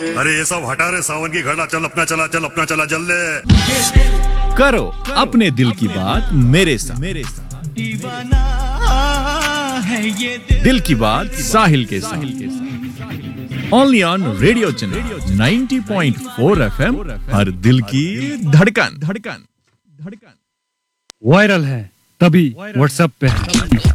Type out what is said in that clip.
अरे ये सब हटा रे, सावन की घड़ा, चल अपना चला, चल अपना चला, जल दे। करो अपने दिल की बात मेरे साथ। दिल की बात साहिल के साथ। Only on radio channel 90.4 FM, हर दिल की धड़कन। वायरल है तभी व्हाट्सएप पे है।